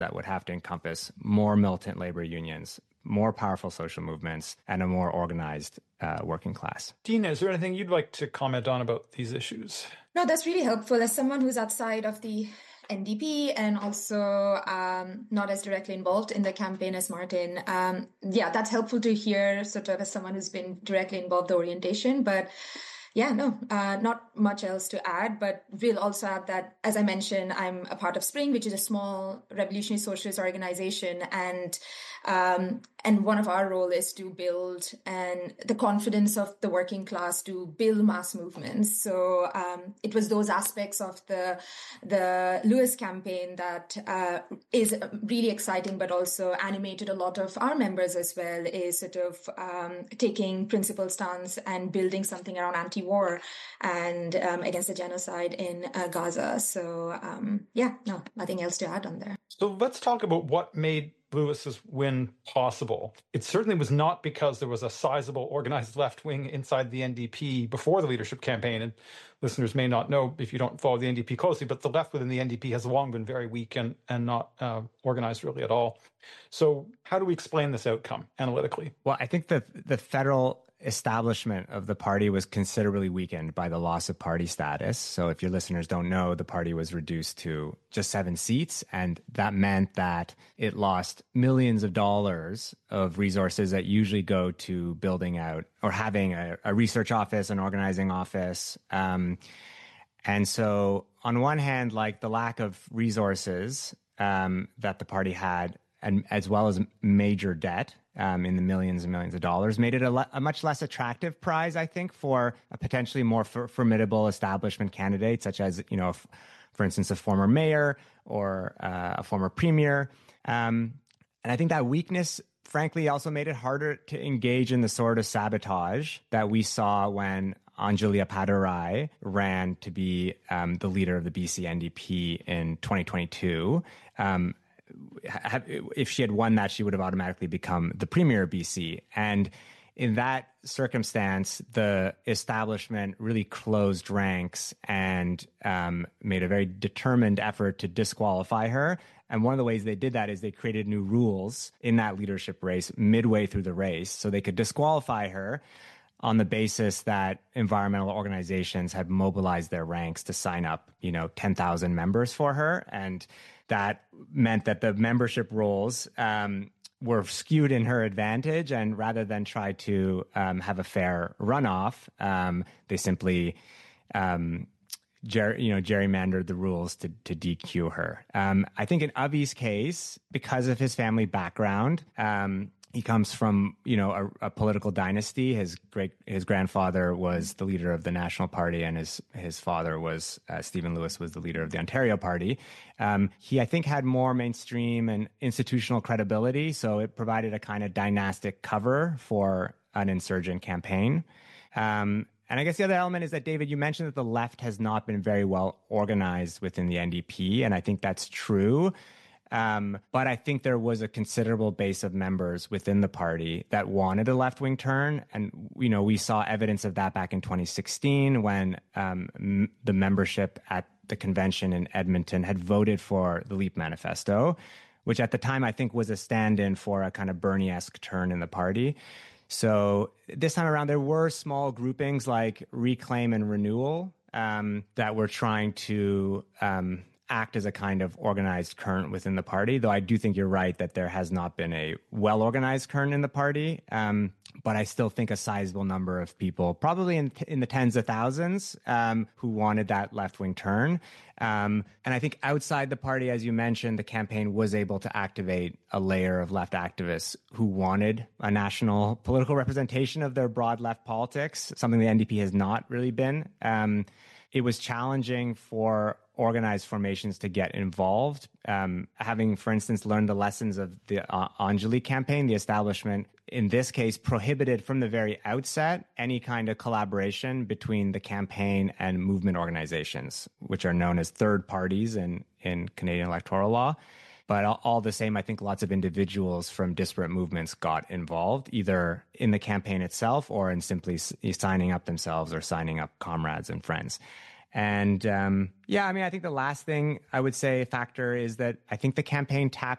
that would have to encompass more militant labor unions, more powerful social movements, and a more organized working class. Dina, is there anything you'd like to comment on about these issues? No, that's really helpful. As someone who's outside of the NDP and also not as directly involved in the campaign as Martin, that's helpful to hear sort of as someone who's been directly involved in the orientation. But not much else to add, but we'll also add that, as I mentioned, I'm a part of Spring, which is a small revolutionary socialist organization, and one of our role is to build the confidence of the working class to build mass movements. So it was those aspects of the Lewis campaign that is really exciting, but also animated a lot of our members as well, is sort of taking principled stance and building something around anti-war and against the genocide in Gaza. So nothing else to add on there. So let's talk about what made Lewis's win possible. It certainly was not because there was a sizable organized left wing inside the NDP before the leadership campaign. And listeners may not know if you don't follow the NDP closely, but the left within the NDP has long been very weak and not organized really at all. So how do we explain this outcome analytically? Well, I think the federal establishment of the party was considerably weakened by the loss of party status. So if your listeners don't know, the party was reduced to just 7 seats, and that meant that it lost millions of dollars of resources that usually go to building out or having a research office, an organizing office. And so on one hand, like the lack of resources that the party had, and as well as major debt in the millions and millions of dollars, made it a much less attractive prize, I think, for a potentially more formidable establishment candidate, such as, for instance, a former mayor or a former premier. And I think that weakness, frankly, also made it harder to engage in the sort of sabotage that we saw when Anjali Appadurai ran to be the leader of the BC NDP in 2022. If she had won that, she would have automatically become the premier of BC. And in that circumstance, the establishment really closed ranks and made a very determined effort to disqualify her. And one of the ways they did that is they created new rules in that leadership race midway through the race, so they could disqualify her on the basis that environmental organizations had mobilized their ranks to sign up, 10,000 members for her. And that meant that the membership rolls were skewed in her advantage. And rather than try to have a fair runoff, they simply gerrymandered the rules to DQ her. I think in Avi's case, because of his family background, he comes from, a political dynasty. His grandfather was the leader of the National Party, and his father was Stephen Lewis, was the leader of the Ontario Party. He, I think, had more mainstream and institutional credibility, so it provided a kind of dynastic cover for an insurgent campaign. And I guess the other element is that, David, you mentioned that the left has not been very well organized within the NDP, and I think that's true. But I think there was a considerable base of members within the party that wanted a left-wing turn. And, we saw evidence of that back in 2016 when the membership at the convention in Edmonton had voted for the LEAP manifesto, which at the time I think was a stand-in for a kind of Bernie-esque turn in the party. So this time around, there were small groupings like Reclaim and Renewal that were trying to act as a kind of organized current within the party, though I do think you're right that there has not been a well-organized current in the party. But I still think a sizable number of people, probably in the tens of thousands, who wanted that left-wing turn. And I think outside the party, as you mentioned, the campaign was able to activate a layer of left activists who wanted a national political representation of their broad left politics, something the NDP has not really been. It was challenging for organized formations to get involved. Having, for instance, learned the lessons of the Anjali campaign, the establishment, in this case, prohibited from the very outset any kind of collaboration between the campaign and movement organizations, which are known as third parties in Canadian electoral law. But all the same, I think lots of individuals from disparate movements got involved, either in the campaign itself or in simply signing up themselves or signing up comrades and friends. And I think the last thing I would say factor is that I think the campaign tapped